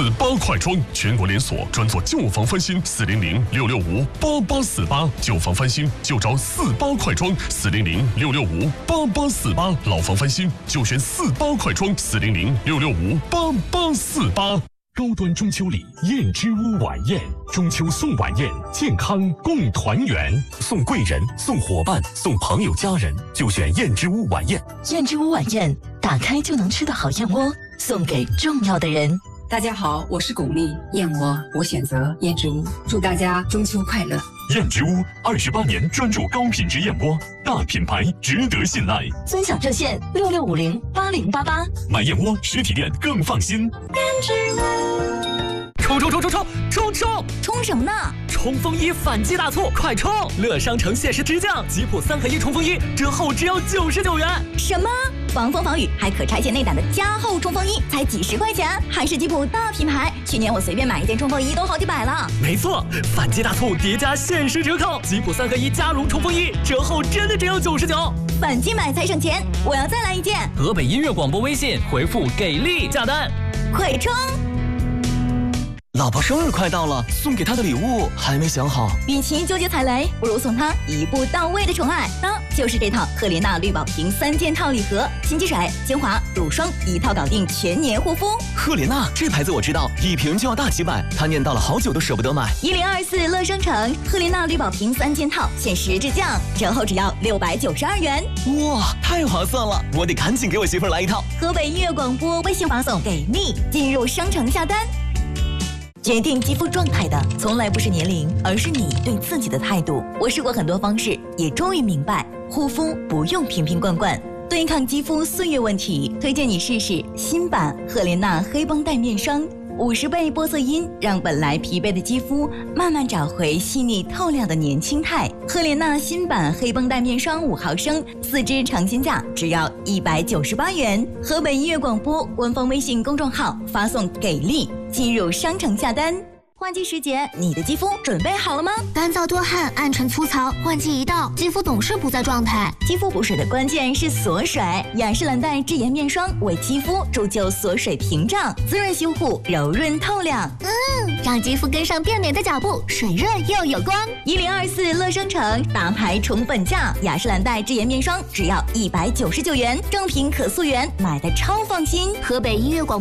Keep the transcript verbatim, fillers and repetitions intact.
四八快装，全国连锁，专做旧房翻新。四零零六六五八八四八，旧房翻新就找四八快装。四零零六六五八八四八，老房翻新就选四八快装。四零零六六五八八四八。高端中秋礼，燕之屋晚宴，中秋送晚宴，健康共团圆，送贵人，送伙伴，送朋友家人，就选燕之屋晚宴。 燕之屋晚宴，打开就能吃的好燕窝，送给重要的人。 大家好，我是巩俐，燕窝我选择燕之屋，祝大家中秋快乐。 燕之屋二十八年专注高品质燕窝，大品牌值得信赖。 尊享热线六六五零八零八八， 买燕窝实体店更放心。 燕之屋， 冲冲冲冲冲冲冲冲什么呢？ 冲锋衣反击大促，快冲！乐商城限时直降，吉普三合一冲锋衣折后只要九十九元。 什么？防风防雨还可拆卸内胆的加厚冲锋衣，才几十块钱，还是吉普大品牌。去年我随便买一件冲锋衣都好几百了。 没错，反击大促叠加限时折扣，吉普三合一加绒冲锋衣折后真的只有九十九。 反击买才省钱，我要再来一件。 河北音乐广播微信回复给力下单， 快冲！ 老婆生日快到了，送给她的礼物还没想好。 与其纠结踩雷，不如送她一步到位的宠爱。当就是这套赫莲娜绿宝瓶三件套礼盒，新机水、精华、乳霜一套搞定全年护肤。 赫莲娜这牌子我知道，一瓶就要大几百，她念叨了好久都舍不得买。 一零二四乐商城赫莲娜绿宝瓶三件套限时直降，折后只要六百九十二元。 哇，太划算了！我得赶紧给我媳妇儿来一套。 河北音乐广播微信发送给力，进入商城下单。决定肌肤状态的从来不是年龄，而是你对自己的态度。我试过很多方式，也终于明白，护肤不用瓶瓶罐罐。对抗肌肤岁月问题，推荐你试试新版赫莲娜黑绷带面霜，五十倍玻色因让本来疲惫的肌肤慢慢找回细腻透亮的年轻态。赫莲娜新版黑绷带面霜五毫升，四支尝鲜价只要一百九十八元。河北音乐广播官方微信公众号发送给力，进入商城下单。换季时节，你的肌肤准备好了吗？ 干燥多汗、暗沉粗糙，换季一到，肌肤总是不在状态。 肌肤补水的关键是锁水，雅诗兰黛智妍面霜为肌肤铸就锁水屏障，滋润修护，柔润透亮。 嗯，让肌肤跟上变美的脚步，水润又有光。 一零二四乐商城大牌宠粉价，雅诗兰黛智妍面霜只要一百九十九元，正品可溯源，买的超放心。 河北音乐广播